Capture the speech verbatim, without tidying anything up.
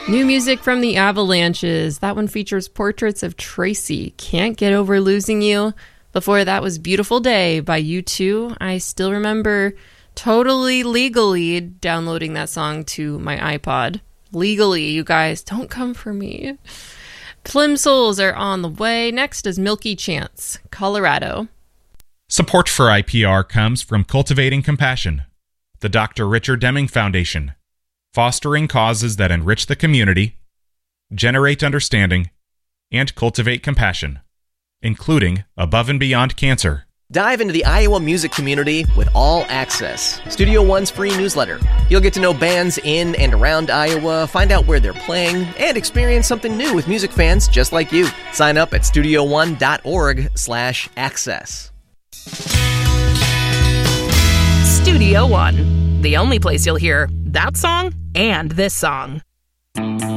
New music from the Avalanches. That one features Portraits of Tracy. Can't Get Over Losing You. Before that was Beautiful Day by U two. I still remember totally legally downloading that song to my iPod. Legally, you guys, don't come for me. Plimsolls are on the way. Next is Milky Chance, Colorado. Support for I P R comes from Cultivating Compassion, the Doctor Richard Deming Foundation, fostering causes that enrich the community, generate understanding, and cultivate compassion, including Above and Beyond Cancer. Dive into the Iowa music community with All Access, Studio One's free newsletter. You'll get to know bands in and around Iowa, find out where they're playing, and experience something new with music fans just like you. Sign up at studio one dot org slash access. Studio One, the only place you'll hear that song and this song.